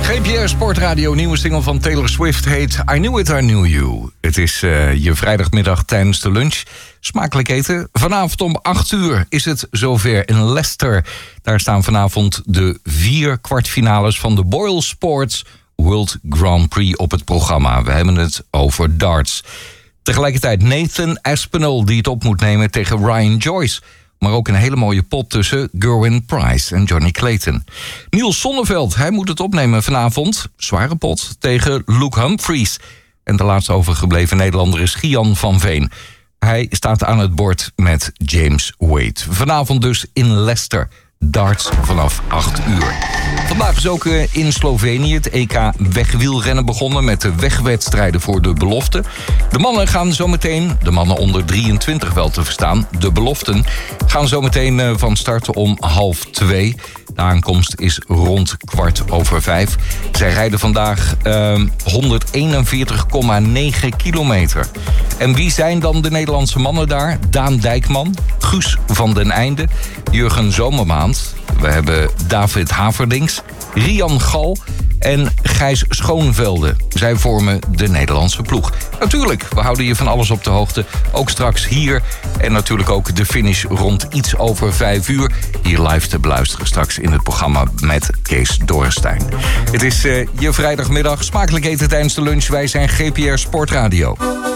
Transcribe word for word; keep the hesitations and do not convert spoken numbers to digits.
G P R Sportradio, nieuwe single van Taylor Swift heet I Knew It, I Knew You. Het is uh, je vrijdagmiddag tijdens de lunch. Smakelijk eten. Vanavond om acht uur is het zover in Leicester. Daar staan vanavond de vier kwartfinales van de Boyle Sports World Grand Prix op het programma. We hebben het over darts. Tegelijkertijd Nathan Aspinall die het op moet nemen tegen Ryan Joyce. Maar ook een hele mooie pot tussen Gerwin Price en Johnny Clayton. Niels Sonneveld, hij moet het opnemen vanavond. Zware pot tegen Luke Humphries. En de laatste overgebleven Nederlander is Gian van Veen. Hij staat aan het bord met James Wade. Vanavond dus in Leicester. Darts vanaf acht uur. Vandaag is ook in Slovenië het E K wegwielrennen begonnen met de wegwedstrijden voor de belofte. De mannen gaan zometeen, de mannen onder drieëntwintig wel te verstaan, de beloften, gaan zometeen van start om half twee. De aankomst is rond kwart over vijf. Zij rijden vandaag uh, honderdeenenveertig komma negen kilometer. En wie zijn dan de Nederlandse mannen daar? Daan Dijkman, Guus van den Einde, Jurgen Zomermaand. We hebben David Haverdings, Rian Gal en Gijs Schoonvelde. Zij vormen de Nederlandse ploeg. Natuurlijk, we houden je van alles op de hoogte. Ook straks hier. En natuurlijk ook de finish rond iets over vijf uur. Hier live te beluisteren straks in het programma met Kees Dorrestein. Het is uh, je vrijdagmiddag. Smakelijk eten tijdens de lunch. Wij zijn G P R Sportradio.